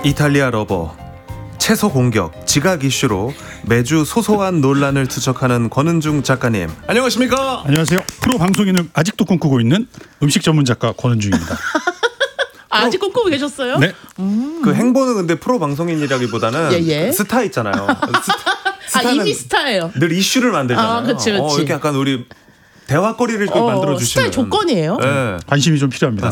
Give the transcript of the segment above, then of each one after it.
이탈리아 러버, 채소 공격, 지각 이슈로 매주 소소한 논란을 투척하는 권은중 작가님, 안녕하십니까? 안녕하세요. 프로 방송인을 아직도 꿈꾸고 있는 음식 전문 작가 권은중입니다. 아직 꿈꾸고 계셨어요? 네. 그 행보는 근데 프로 방송인이라기보다는 예. 스타 있잖아요. 이미 스타예요. 늘 이슈를 만들잖아요. 아, 그치. 이렇게 약간 우리 대화거리를 또 만들어 주시는 스타의 조건이에요. 네. 관심이 좀 필요합니다.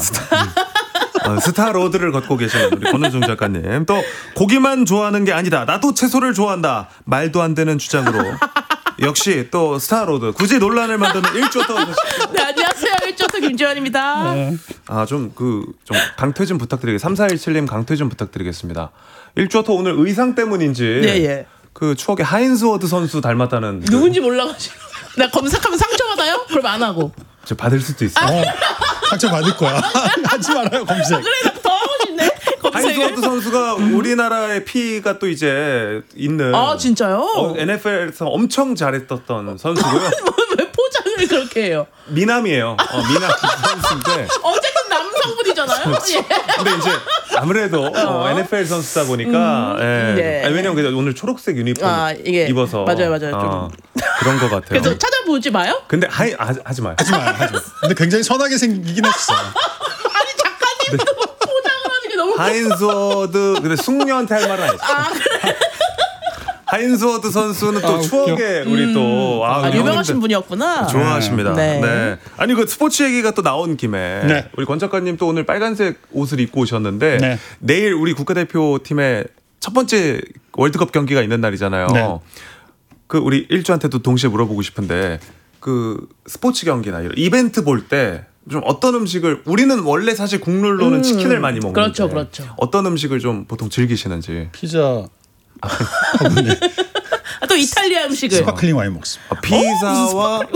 스타 로드를 걷고 계시는 우리 권은중 작가님, 또 고기만 좋아하는 게 아니다, 나도 채소를 좋아한다, 말도 안 되는 주장으로 역시 또 스타 로드, 굳이 논란을 만드는 일조터. 네, 안녕하세요. 일조터 김지원입니다. 좀 강퇴 좀 부탁드리겠습니다. 3417님 강퇴 좀 부탁드리겠습니다. 일조터 오늘 의상 때문인지 예. 그 추억의 하인스워드 선수 닮았다는. 누군지 몰라가지고 나 검색하면 상처받아요? 그럼 안 하고. 저 받을 수도 있어요. 상처 받을 거야. 하지 말아요, 검색. 그래, 나 더 하고 싶네. 하인스워드 검색을. 선수가 우리나라의 피가 또 이제 있는. 아, 진짜요? NFL에서 엄청 잘했던 선수고요. 왜 포장을 그렇게 해요? 미남이에요. 미남 선수인데. 어쨌든 남성분이잖아요. 예. 근데 이제 아무래도 NFL 선수다 보니까 네. 왜냐면 오늘 초록색 유니폼 이게 입어서 맞아요. 좀 그런 것 같아요. 그래서 찾아보지 마요. 근데 하지 마요. 하지 마요. 근데 굉장히 선하게 생기긴 했어. 아니 작가님도 포장을 하는 게 너무 하인스워드, 근데 숙녀한테 할 말은 아니죠. 그래. 하인스워드 선수는 또 웃겨. 추억의 우리 또 유명하신 분이었구나. 좋아하십니다. 네. 네. 아니 그 스포츠 얘기가 또 나온 김에 네. 우리 권 작가님 또 오늘 빨간색 옷을 입고 오셨는데 네. 내일 우리 국가대표팀의 첫 번째 월드컵 경기가 있는 날이잖아요. 네. 그 우리 일주한테도 동시에 물어보고 싶은데, 그 스포츠 경기나 이런 이벤트 볼 때 좀 어떤 음식을, 우리는 원래 사실 국룰로는 치킨을 많이 먹는데 그렇죠. 어떤 음식을 좀 보통 즐기시는지. 피자. 또 이탈리아 음식을. 스파클링 와인 먹습니다. 피자와